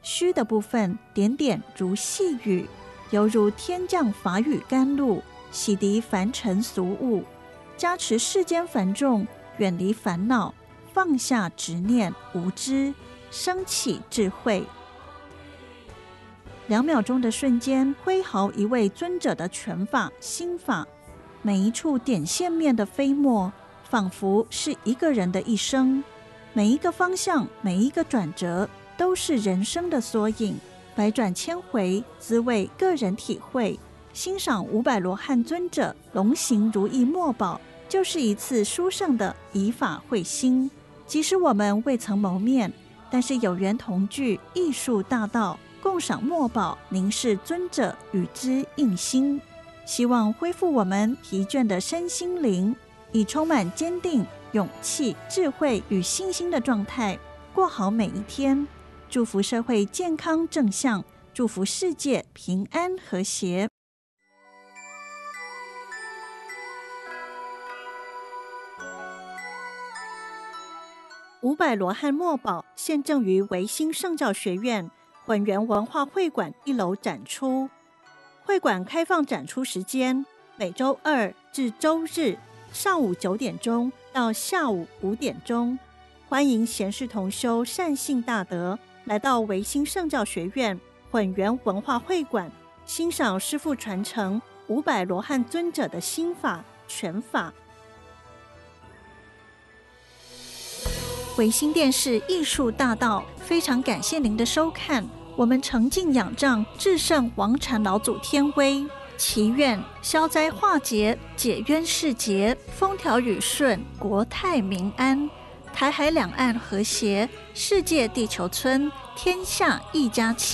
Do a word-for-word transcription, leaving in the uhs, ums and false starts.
虚的部分点点如细雨，犹如天降法雨甘露，洗涤凡尘俗物，加持世间繁重，远离烦恼，放下执念无知，升起智慧。两秒钟的瞬间，挥毫一位尊者的拳法心法，每一处点线面的飞沫，仿佛是一个人的一生，每一个方向，每一个转折，都是人生的缩影，百转千回，滋味个人体会。欣赏五百罗汉尊者龙行如意墨宝，就是一次殊胜的以法会心。即使我们未曾谋面，但是有缘同聚艺术大道，共赏墨宝，凝视尊者，与之印心。希望恢复我们疲倦的身心灵，以充满坚定、勇气、智慧与信心的状态过好每一天。祝福社会健康正向，祝福世界平安和谐。五百罗汉墨宝现正于维新圣教学院混元文化会馆一楼展出。会馆开放展出时间每周二至周日上午九点钟到下午五点钟，欢迎贤士同修善信大德来到维新圣教学院混元文化会馆，欣赏师父传承五百罗汉尊者的心法拳法。维新电视艺术大道，非常感谢您的收看。我们诚敬仰仗至圣王禅老祖天威，祈愿消灾化解，解冤释结，风调雨顺，国泰民安，台海两岸和谐，世界地球村，天下一家亲。